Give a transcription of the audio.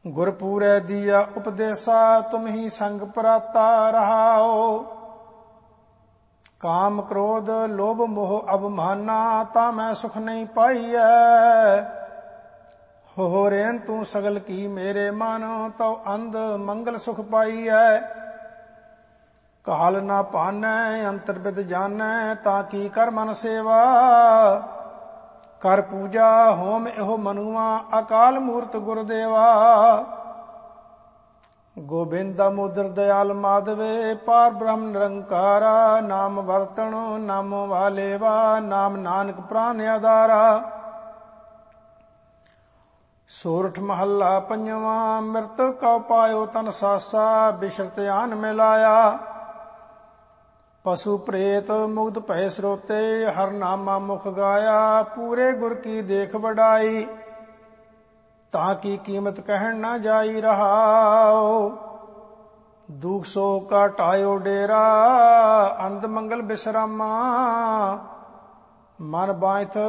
गुरपूरै दिया उपदेसा तुम ही संग पराता रहाओ। काम क्रोध लोभ मोह अभिमाना तामै सुख नहीं पाईऐ। हो रेन तू सगल की मेरे मन तो अंध मंगल सुख पाईऐ। काल ना पानै अंतर विद जानै ताकि कर मन सेवा। कर पूजा होम एहो मनुआ अकाल मूर्त गुरुदेवा। गोविंद दामोदर दयाल माधवे पार ब्रह्म निरंकारा। नाम वर्तन नाम वालेवा नाम नानक प्राण आधारा। सोरठ महला पंजवा मृत कौ पायो तन सासा। बिशरत आन मिलाया पशु प्रेत मुग्ध भय स्रोते। हर नामा मुख गाया पूरे गुर की देख बढ़ाई। ताकि कीमत कहन न जाई रहाओ। दुख सो काटायो डेरा अंध मंगल विश्रामा। मन बांथ